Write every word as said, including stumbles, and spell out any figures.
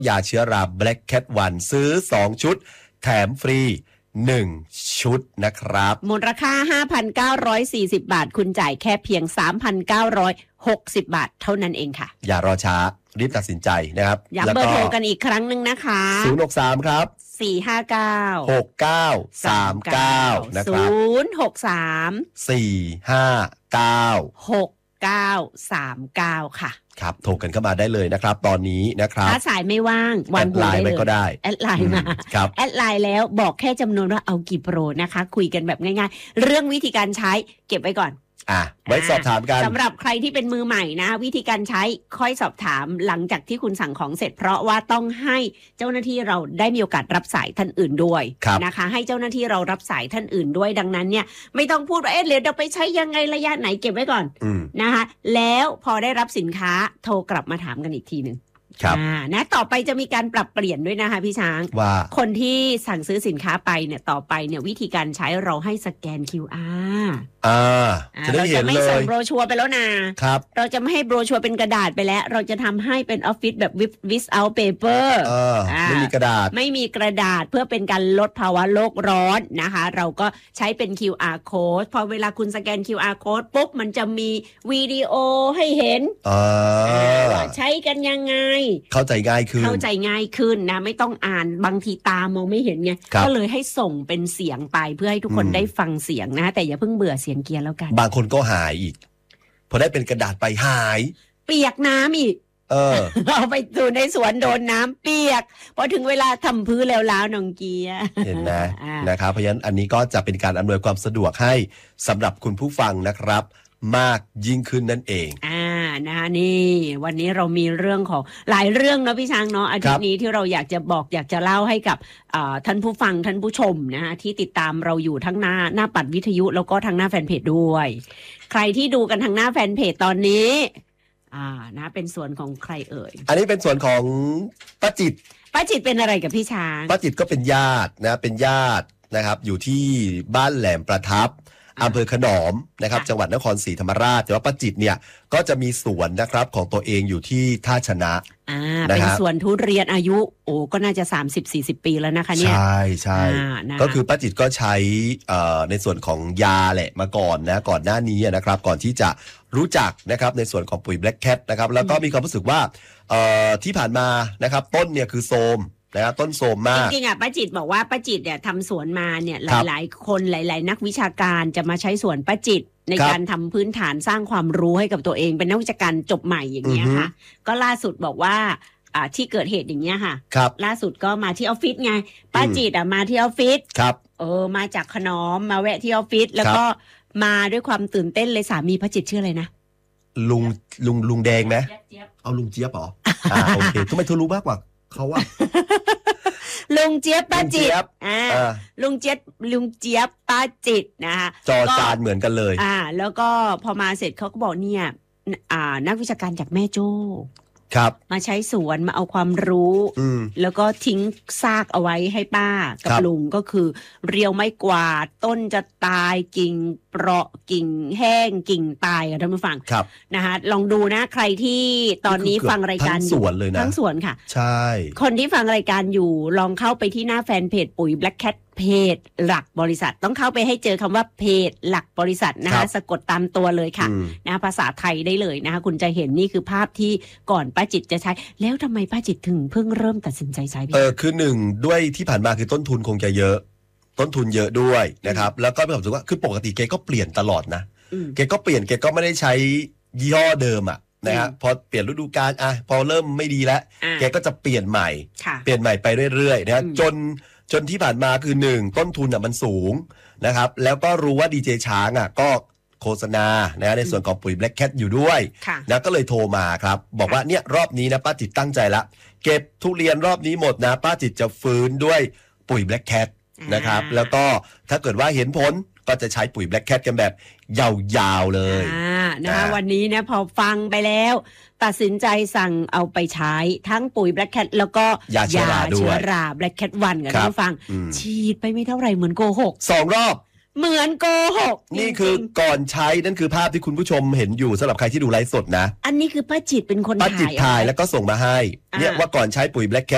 ยาเชื้อรา Black Cat วัน ซื้อสองชุดแถมฟรีหนึ่งชุดนะครับมูลค่า ห้าพันเก้าร้อยสี่สิบ บาทคุณจ่ายแค่เพียง สามพันเก้าร้อยหกสิบ บาทเท่านั้นเองค่ะอย่ารอช้ารีบตัดสินใจนะครับย้ำเบอร์โทรกันอีกครั้งหนึ่งนะคะศูนย์ หก สามครับสี่ ห้า เก้าหก เก้า สาม เก้านะครับศูนย์ หก สามสี่ ห้า เก้าหก เก้า สาม เก้าค่ะครับโทรกันเข้ามาได้เลยนะครับตอนนี้นะครับถ้าสายไม่ว่างวางหูได้เลยก็ได้แอดไลน์มาแอดไลน์แล้วบอกแค่จำนวนว่าเอากี่โปรนะคะคุยกันแบบง่ายๆเรื่องวิธีการใช้เก็บไว้ก่อนอ่ะไว้สอบถามกันสำหรับใครที่เป็นมือใหม่นะวิธีการใช้ค่อยสอบถามหลังจากที่คุณสั่งของเสร็จเพราะว่าต้องให้เจ้าหน้าที่เราได้มีโอกาสรับสายท่านอื่นด้วยนะคะให้เจ้าหน้าที่เรารับสายท่านอื่นด้วยดังนั้นเนี่ยไม่ต้องพูดว่าเอ๊ะเดี๋ยวเราไปใช้ยังไงระยะไหนเก็บไว้ก่อนนะคะแล้วพอได้รับสินค้าโทรกลับมาถามกันอีกทีนึงครับนะต่อไปจะมีการปรับเปลี่ยนด้วยนะคะพี่ช้างว่าคนที่สั่งซื้อสินค้าไปเนี่ยต่อไปเนี่ยวิธีการใช้เราให้สแกน คิว อาร์อ่าจะได้เห็นเลยเราจะไม่ส่งโบรชัวร์ไปแล้วนะครับเราจะไม่ให้โบรชัวร์เป็นกระดาษไปแล้วเราจะทำให้เป็นออฟฟิศแบบ without paper เออไม่มีกระดาษไม่มีกระดาษเพื่อเป็นการลดภาวะโลกร้อนนะคะเราก็ใช้เป็น คิว อาร์ code พอเวลาคุณสแกน คิว อาร์ code ปุ๊บมันจะมีวิดีโอให้เห็นว่าใช้กันยังไงเข้าใจง่ายขึ้นเข้าใจง่ายขึ้นนะไม่ต้องอ่านบางทีตามองไม่เห็นไงก็เลยให้ส่งเป็นเสียงไปเพื่อให้ทุกคนได้ฟังเสียงนะแต่อย่าเพิ่งเบื่อเสียงเกียร์แล้วกันบางคนก็หายอีกพอได้เป็นกระดาษไปหายเปียกน้ำอีกเออเอาไปดูในสวนโดนน้ำเปียกพอถึงเวลาทำพื้นแล้วล้าวน้องเกียร์เห็นไหมนะครับเพราะฉะนั้นอันนี้ก็จะเป็นการอำนวยความสะดวกให้สำหรับคุณผู้ฟังนะครับมากยิ่งขึ้นนั่นเองอ่านะคะนี่วันนี้เรามีเรื่องของหลายเรื่องเนาะพี่ช้างเนาะอาทิตย์นี้ที่เราอยากจะบอกอยากจะเล่าให้กับท่านผู้ฟังท่านผู้ชมนะคะที่ติดตามเราอยู่ทั้งหน้าหน้าปัดวิทยุแล้วก็ทางหน้าแฟนเพจด้วยใครที่ดูกันทางหน้าแฟนเพจตอนนี้อ่านะเป็นส่วนของใครเอ่ยอันนี้เป็นส่วนของป้าจิตป้าจิตเป็นอะไรกับพี่ช้างป้าจิตก็เป็นญาตินะเป็นญาตินะครับอยู่ที่บ้านแหลมประทับอำเภอขนอมนะครับจังหวัดนครศรีธรรมราชแต่ว่าป้าจิตเนี่ยก็จะมีสวนนะครับของตัวเองอยู่ที่ท่าชนะอ่าเป็นสวนทุเรียนอายุโอ้ก็น่าจะ สามสิบสี่สิบ ปีแล้วนะคะเนี่ยใช่ใช่ก็คือป้าจิตก็ใช้ในส่วนของยาแหละมาก่อนนะก่อนหน้านี้นะครับก่อนที่จะรู้จักนะครับในส่วนของปุ๋ย Black Cat นะครับแล้วก็มีความรู้สึกว่าที่ผ่านมานะครับต้นเนี่ยคือโทรมนะต้นโทรมมากจริงๆอ่ะป้าจิตบอกว่าป้าจิตเนี่ยทำสวนมาเนี่ยหลายๆคนหลายๆนักวิชาการจะมาใช้สวนป้าจิตในการทำพื้นฐานสร้างความรู้ให้กับตัวเองเป็นนักวิชาการจบใหม่อย่างเงี้ยค่ะก็ล่าสุดบอกว่าอ่าที่เกิดเหตุอย่างเงี้ยค่ะล่าสุดก็มาที่ออฟฟิศไงป้าจิตอ่ะมาที่ออฟฟิศเออมาจากขนอมมาแวะที่ออฟฟิศแล้วก็มาด้วยความตื่นเต้นเลยสามีป้าจิตชื่ออะไรนะลุงลุงลุงแดงไหมเอาลุงเจี๊ยบเหรออ่าโอเคทำไมเธอรู้มากกว่าเขาว่าลุงเจี๊ยบป้าจิตอ่าลุงเจี๊ยบลุงเจี๊ยบป้าจิตนะคะจอจานเหมือนกันเลยอ่าแล้วก็พอมาเสร็จเขาก็บอกเนี่ยอ่านักวิชาการจากแม่โจ้ครับมาใช้สวนมาเอาความรู้แล้วก็ทิ้งซากเอาไว้ให้ป้ากับลุงก็คือเรียวไม้กวาดต้นจะตายกิ่งเปราะกิ่งแห้งกิ่งตายค่ะท่านผู้ฟังนะคะลองดูนะใครที่ตอนนี้ฟังรายการทั้งสวนเลยนะทั้งสวนค่ะใช่คนที่ฟังรายการอยู่ลองเข้าไปที่หน้าแฟนเพจปุ๋ย Black Cat เพจหลักบริษัทต้องเข้าไปให้เจอคำว่าเพจหลักบริษัทนะคะสะกดตามตัวเลยค่ะนะภาษาไทยได้เลยนะคะคุณจะเห็นนี่คือภาพที่ก่อนป้าจิตจะใช้แล้วทำไมป้าจิตถึงเพิ่งเริ่มตัดสินใจใช้เออคือหนึ่งด้วยที่ผ่านมาคือต้นทุนคงจะเยอะต้นทุนเยอะด้วยนะครับแล้วก็มีความรู้สึกว่าคือปกติแกก็เปลี่ยนตลอดนะแกก็เปลี่ยนแกก็ไม่ได้ใช้ยี่ห้อเดิมอ่ะนะฮะพอเปลี่ยนฤดูกาลอ่ะพอเริ่มไม่ดีแล้วแกก็จะเปลี่ยนใหม่เปลี่ยนใหม่ไปเรื่อยๆนะจนจนที่ผ่านมาคือหนึ่งต้นทุนอ่ะมันสูงนะครับแล้วก็รู้ว่าดีเจช้างอ่ะก็โฆษณานะในส่วนของปุ๋ย Black Cat อยู่ด้วยนะก็เลยโทรมาครับบอกว่าเนี่ยรอบนี้นะป้าจิตตั้งใจละเก็บทุเรียนรอบนี้หมดนะป้าจิตจะฟื้นด้วยปุ๋ย Black Cat นะครับแล้วก็ถ้าเกิดว่าเห็นผลก็จะใช้ปุ๋ย Black Cat กันแบบยาวๆเลยอ่านะคะวันนี้นะพอฟังไปแล้วตัดสินใจสั่งเอาไปใช้ทั้งปุ๋ย Black Cat แล้วก็ยาเชื้อราด้วย Black Cat วันกันท่านฟังฉีดไปไม่เท่าไหร่เหมือนโกหกสองรอบเหมือนโกหกนี่คือก่อนใช้นั่นคือภาพที่คุณผู้ชมเห็นอยู่สำหรับใครที่ดูไลฟ์สดนะอันนี้คือป้าจิตเป็นคนถ่ายป้าจิตถ่ายแล้วก็ส่งมาให้เนี่ยว่าก่อนใช้ปุ๋ย Black Cat